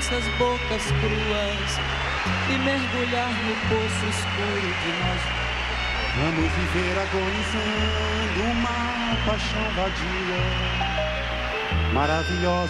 nossas bocas cruas e mergulhar no poço escuro de nós. Vamos viver agonizando uma paixão vadia, maravilhosa.